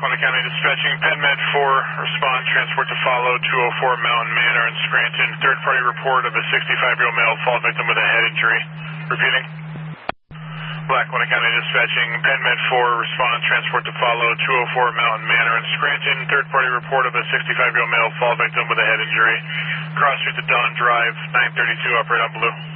Lackawanna County dispatching, PenMed 4, respond, transport to follow, 204 Mountain Manor in Scranton. Third party report of a 65-year-old male fall victim with a head injury. Repeating. Lackawanna County dispatching, PenMed 4, respond, transport to follow, 204 Mountain Manor in Scranton. Third party report of a 65-year-old male fall victim with a head injury. Cross street to Dawn Drive, 932, operate on Blue.